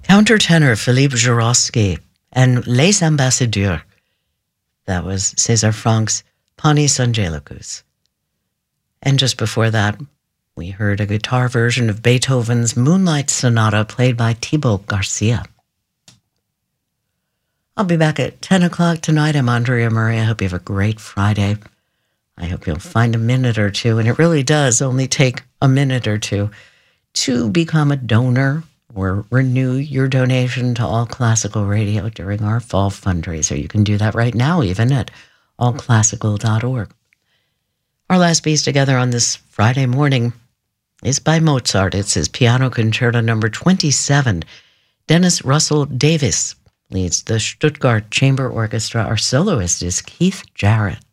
Countertenor Philippe Jurovsky and Les Ambassadeurs. That was César Franck's Panis Angelicus. And just before that, we heard a guitar version of Beethoven's Moonlight Sonata played by Thibaut Garcia. I'll be back at 10 o'clock tonight. I'm Andrea Murray. I hope you have a great Friday. I hope you'll find a minute or two, and it really does only take a minute or two, to become a donor or renew your donation to All Classical Radio during our fall fundraiser. You can do that right now, even at allclassical.org. Our last piece together on this Friday morning is by Mozart. It's his Piano Concerto number 27. Dennis Russell Davis leads the Stuttgart Chamber Orchestra. Our soloist is Keith Jarrett.